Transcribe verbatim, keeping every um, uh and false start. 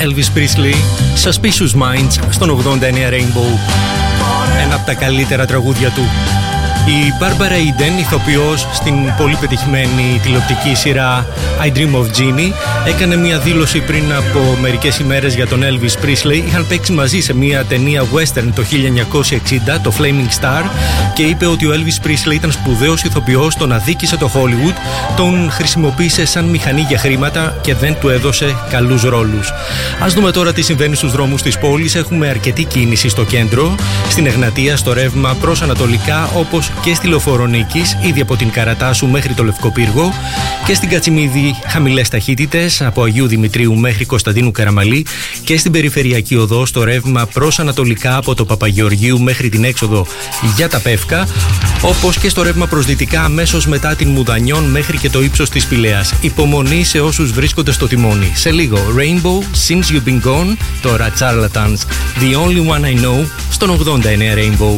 Elvis Presley, Suspicious Minds, στον ογδόντα εννέα Rainbow. Ένα από τα καλύτερα τραγούδια του. Η Barbara Eden, ηθοποιός στην πολύ πετυχημένη τηλεοπτική σειρά I Dream of Jeannie, έκανε μια δήλωση πριν από μερικές ημέρες για τον Elvis Presley. Είχαν παίξει μαζί σε μια ταινία western το χίλια εννιακόσια εξήντα, το Flaming Star, και είπε ότι ο Elvis Presley ήταν σπουδαίος ηθοποιός, τον αδίκησε το Hollywood, τον χρησιμοποίησε σαν μηχανή για χρήματα και δεν του έδωσε καλούς ρόλους. Ας δούμε τώρα τι συμβαίνει στους δρόμους της πόλης. Έχουμε αρκετή κίνηση στο κέντρο, στην Εγνατία, στο ρεύμα προς ανατολικά, όπως και στη Λεωφόρο Νίκης, ήδη από την Καρατάσου μέχρι το Λευκοπύργο, και στην Κατσιμίδη χαμηλές ταχύτητες από Αγίου Δημητρίου μέχρι Κωνσταντίνου Καραμαλή, και στην Περιφερειακή Οδό στο ρεύμα προς ανατολικά από το Παπαγεωργίου μέχρι την έξοδο για τα Πεύκα, όπως και στο ρεύμα προς δυτικά αμέσως μετά την Μουδανιών μέχρι και το ύψος της Πηλαίας. Υπομονή σε όσους βρίσκονται στο τιμόνι. Σε λίγο Rainbow, Since You've Been Gone, τώρα Charlatans, The Only One I Know, στον ογδόντα εννέα Rainbow.